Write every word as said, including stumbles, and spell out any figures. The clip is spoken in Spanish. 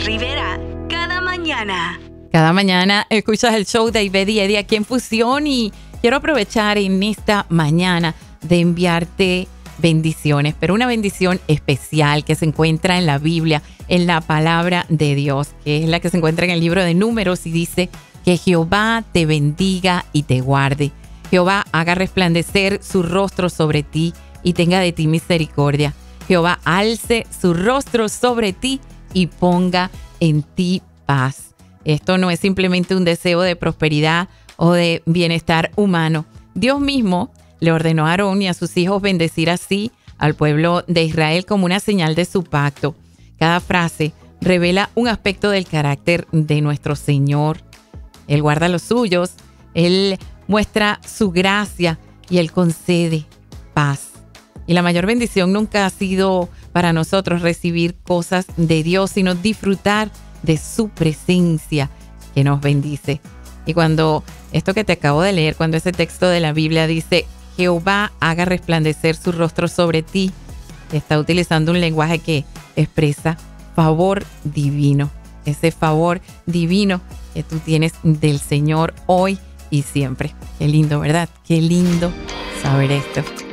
Rivera, cada mañana. Cada mañana escuchas el show de Ivette y Eddie aquí en Fusión y quiero aprovechar en esta mañana de enviarte bendiciones, pero una bendición especial que se encuentra en la Biblia, en la palabra de Dios, que es la que se encuentra en el libro de Números y dice que Jehová te bendiga y te guarde. Jehová haga resplandecer su rostro sobre ti y tenga de ti misericordia. Jehová alce su rostro sobre ti y ponga en ti paz. Esto no es simplemente un deseo de prosperidad o de bienestar humano. Dios mismo le ordenó a Aarón y a sus hijos bendecir así al pueblo de Israel como una señal de su pacto. Cada frase revela un aspecto del carácter de nuestro Señor. Él guarda los suyos, Él muestra su gracia y Él concede paz. Y la mayor bendición nunca ha sido para nosotros recibir cosas de Dios, sino disfrutar de su presencia que nos bendice. Y cuando esto que te acabo de leer, cuando ese texto de la Biblia dice Jehová haga resplandecer su rostro sobre ti, está utilizando un lenguaje que expresa favor divino. Ese favor divino que tú tienes del Señor hoy y siempre. Qué lindo, ¿verdad? Qué lindo saber esto.